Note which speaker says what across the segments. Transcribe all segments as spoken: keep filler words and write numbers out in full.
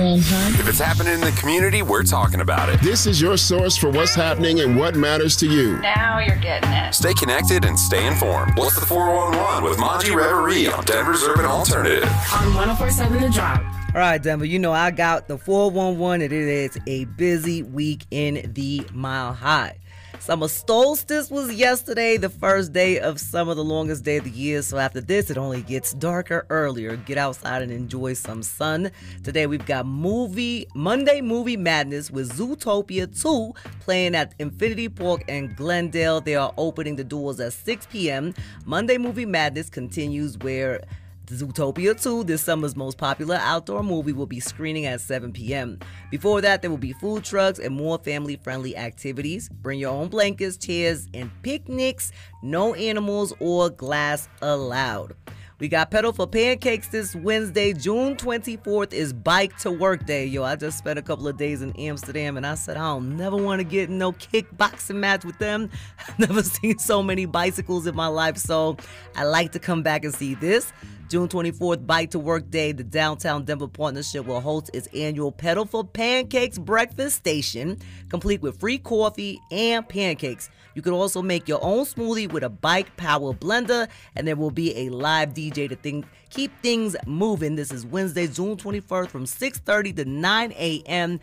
Speaker 1: on time.
Speaker 2: If it's happening in the community, we're talking about it.
Speaker 3: This is your source for what's happening and what matters to you.
Speaker 4: Now you're getting it.
Speaker 2: Stay connected and stay informed. What's the four one one with Monty Reverie on Denver's Urban Alternative?
Speaker 5: On one oh four point seven The Drop.
Speaker 6: All right, Denver, you know I got the four one one, and it is a busy week in the Mile High. Summer solstice was yesterday, the first day of summer, the longest day of the year. So after this, it only gets darker earlier. Get outside and enjoy some sun. Today we've got movie Monday Movie Madness with Zootopia two playing at Infinity Park in Glendale. They are opening the doors at six p.m. Monday Movie Madness continues where Zootopia two, this summer's most popular outdoor movie, will be screening at seven p.m. Before that, there will be food trucks and more family-friendly activities. Bring your own blankets, chairs, and picnics. No animals or glass allowed. We got Pedal for Pancakes this Wednesday. June twenty-fourth is Bike to Work Day. Yo, I just spent a couple of days in Amsterdam, and I said I don't never want to get in no kickboxing match with them. I've never seen so many bicycles in my life, so I like to come back and see this. June twenty-fourth, Bike to Work Day, the Downtown Denver Partnership will host its annual Pedal for Pancakes breakfast station, complete with free coffee and pancakes. You can also make your own smoothie with a bike power blender, and there will be a live D J to think, keep things moving. This is Wednesday, June twenty-first from six thirty to nine a.m.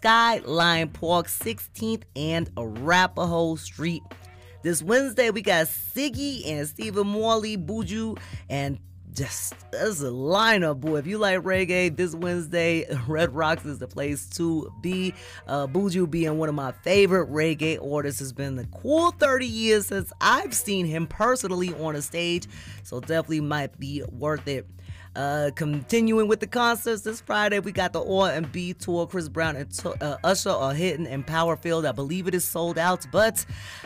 Speaker 6: Skyline Park, sixteenth and Arapahoe Street. This Wednesday, we got Siggy and Stephen Morley, Buju, and just as a lineup, boy. If you like reggae, this Wednesday, Red Rocks is the place to be. Uh, Buju being one of my favorite reggae artists. It's been a cool thirty years since I've seen him personally on a stage, so definitely might be worth it. Uh, continuing with the concerts, this Friday we got the R and B tour. Chris Brown and t- uh, Usher are hitting in Powerfield. I believe it is sold out, but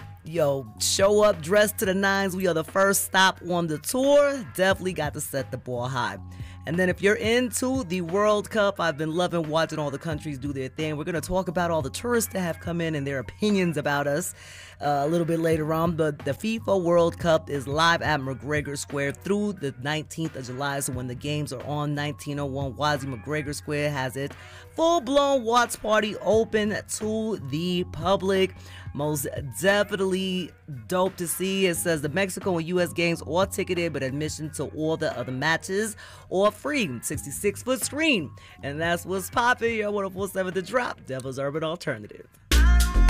Speaker 6: yo, show up dressed to the nines. We are the first stop on the tour. Definitely got to set the bar high. And then if you're into the World Cup, I've been loving watching all the countries do their thing. We're going to talk about all the tourists that have come in and their opinions about us uh, a little bit later on. But the FIFA World Cup is live at McGregor Square through the nineteenth of July. So when the games are on, nineteen oh one Wazzy McGregor Square has its full-blown watch party open to the public. Most definitely dope to see. It says the Mexico and U S games are ticketed, but admission to all the other matches are free. sixty-six foot screen. And that's what's popping. You're one oh four point seven The Drop, Devil's Urban Alternative.